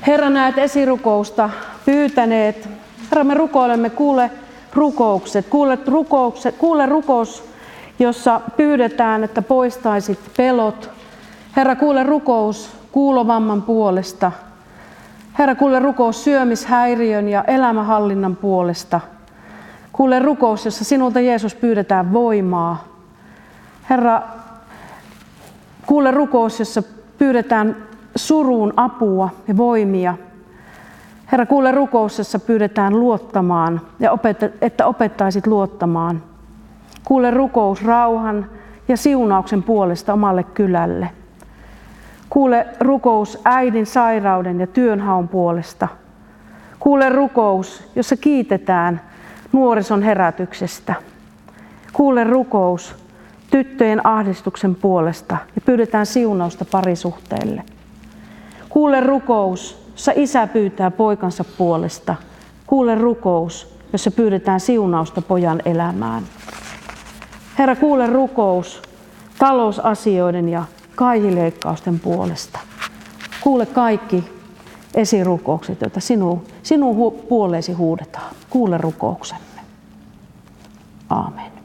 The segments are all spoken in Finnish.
Herra, näet esirukousta pyytäneet. Herra, me rukoilemme, kuule rukoukset, kuule rukous, jossa pyydetään, että poistaisit pelot. Herra, kuule rukous kuulovamman puolesta. Herra, kuule rukous syömishäiriön ja elämänhallinnan puolesta. Kuule rukous, jossa sinulta Jeesus pyydetään voimaa. Herra, kuule rukous, jossa pyydetään suruun apua ja voimia. Herra, kuule rukous, jossa pyydetään luottamaan ja että opettaisit luottamaan. Kuule rukous rauhan ja siunauksen puolesta omalle kylälle. Kuule rukous äidin sairauden ja työnhaun puolesta. Kuule rukous, jossa kiitetään nuorison herätyksestä. Kuule rukous tyttöjen ahdistuksen puolesta ja pyydetään siunausta parisuhteelle. Kuule rukous, jossa isä pyytää poikansa puolesta. Kuule rukous, jossa pyydetään siunausta pojan elämään. Herra, kuule rukous talousasioiden ja kaihileikkausten puolesta. Kuule kaikki esirukoukset, joita sinun puoleesi huudetaan. Kuule rukouksemme. Aamen.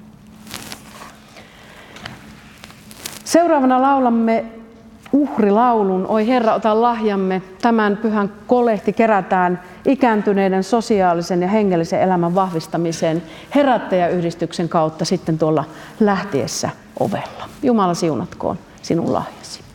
Seuraavana laulamme uhrilaulun. Oi Herra, ota lahjamme. Tämän pyhän kolehti kerätään ikääntyneiden sosiaalisen ja hengellisen elämän vahvistamiseen herättäjäyhdistyksen kautta sitten tuolla lähtiessä ovella. Jumala siunatkoon sinun lahjasi.